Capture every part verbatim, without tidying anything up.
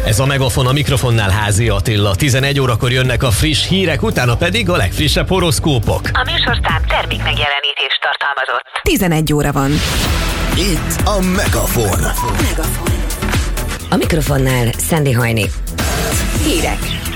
Ez a Megafon, a mikrofonnál Házi Attila. tizenegy órakor jönnek a friss hírek, utána pedig a legfrissebb horoszkópok. A műsorszám termék megjelenítést tartalmazott. tizenegy óra van. Itt a Megafon. Megafon. A mikrofonnál Szendi Hajni. Hírek.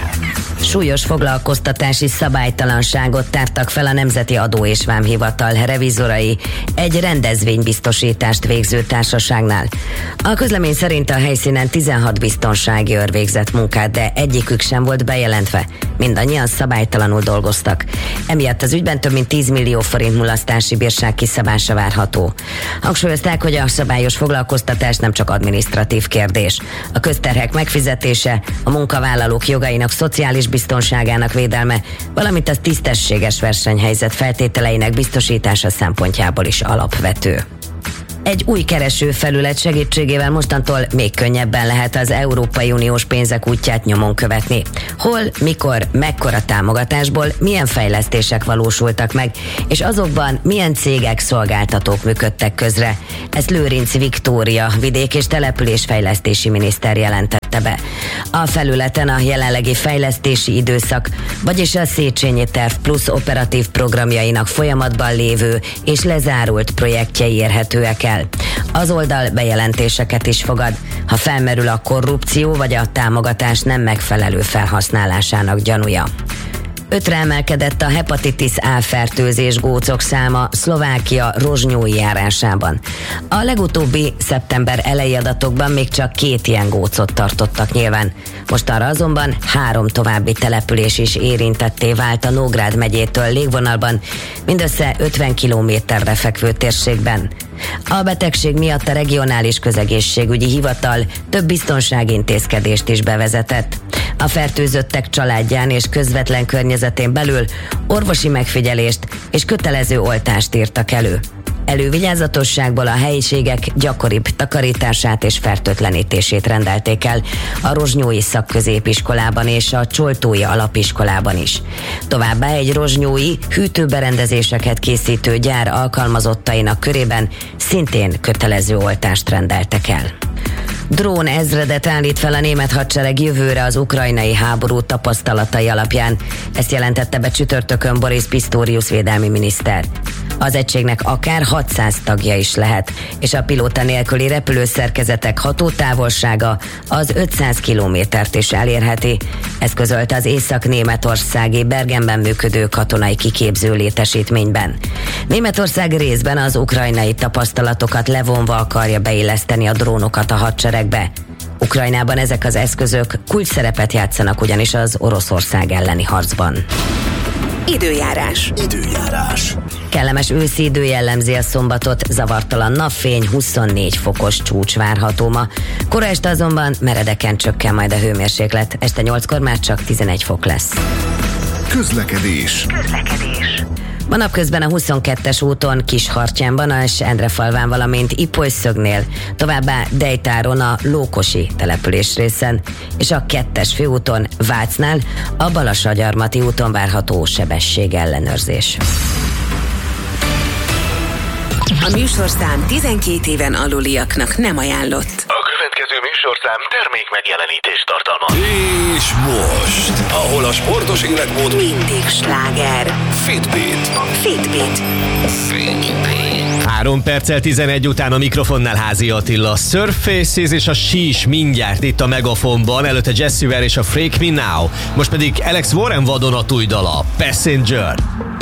Súlyos foglalkoztatási szabálytalanságot tártak fel a Nemzeti Adó és Vámhivatal revizorai egy rendezvénybiztosítást végző társaságnál. A közlemény szerint a helyszínen tizenhat biztonsági őr végzett munkát, de egyikük sem volt bejelentve. Mindannyian szabálytalanul dolgoztak. Emiatt az ügyben több mint tíz millió forint mulasztási bírság kiszabása várható. Hangsúlyozták, hogy a szabályos foglalkoztatás nem csak adminisztratív kérdés. A közterhek megfizetése, a munkavállalók jogainak szociális biztonságának védelme, valamint a tisztességes versenyhelyzet feltételeinek biztosítása szempontjából is alapvető. Egy új keresőfelület segítségével mostantól még könnyebben lehet az Európai Uniós pénzek útját nyomon követni. Hol, mikor, mekkora támogatásból milyen fejlesztések valósultak meg, és azokban milyen cégek, szolgáltatók működtek közre. Ezt Lőrinc Viktória, vidék- és településfejlesztési miniszter jelentette be. A felületen a jelenlegi fejlesztési időszak, vagyis a Széchenyi Terv Plusz operatív programjainak folyamatban lévő és lezárult projektjei érhetőek el. Az oldal bejelentéseket is fogad, ha felmerül a korrupció vagy a támogatás nem megfelelő felhasználásának gyanúja. Ötre emelkedett a hepatitis A fertőzés gócok száma Szlovákia rozsnyói járásában. A legutóbbi szeptember elejé adatokban még csak két ilyen gócot tartottak nyilván. Mostanra azonban három további település is érintetté vált a Nógrád megyétől légvonalban, mindössze ötven kilométerre fekvő térségben. A betegség miatt a regionális közegészségügyi hivatal több biztonsági intézkedést is bevezetett. A fertőzöttek családján és közvetlen környezetén belül orvosi megfigyelést és kötelező oltást írtak elő. Elővigyázatosságból a helyiségek gyakoribb takarítását és fertőtlenítését rendelték el a Rozsnyói szakközépiskolában és a Csoltói alapiskolában is. Továbbá egy rozsnyói hűtőberendezéseket készítő gyár alkalmazottainak körében szintén kötelező oltást rendeltek el. Drón ezredet állít fel a német hadsereg jövőre az ukrajnai háború tapasztalatai alapján. Ezt jelentette be csütörtökön Boris Pistorius védelmi miniszter. Az egységnek akár hatszáz tagja is lehet, és a pilóta nélküli repülőszerkezetek hatótávolsága az ötszáz kilométert is elérheti. Ezt közölte az észak-németországi Bergenben működő katonai kiképző létesítményben. Németország részben az ukrajnai tapasztalatokat levonva akarja beilleszteni a drónokat a hadseregbe. Ukrajnában ezek az eszközök kulcsszerepet játszanak ugyanis az Oroszország elleni harcban. Időjárás. Időjárás. Kellemes őszi idő jellemzi a szombatot, zavartalan napfény, huszonnégy fokos csúcs várható ma. Kora este azonban meredeken csökken majd a hőmérséklet, este nyolckor már csak tizenegy fok lesz. Közlekedés. Közlekedés. Ma napközben a huszonkettes úton Kishartyánban és Endrefalván, valamint Ipolyszögnél, továbbá Dejtáron a Lókosi település részen, és a kettes főúton Vácnál a Balassagyarmati úton várható sebességellenőrzés. A műsorszám tizenkét éven aluliaknak nem ajánlott. A következő műsorszám termék megjelenítést tartalmaz. És most, ahol a sportos életmód Mindig sláger. Fitbit. Fitbit. Három perccel tizenegy után a mikrofonnál Házi Attila. Surfaces és a Sheesh mindjárt itt a Megafonban, előtte Jessie Ware és a Freak Me Now. Most pedig Alex Warren vadonatúj dala, Passenger.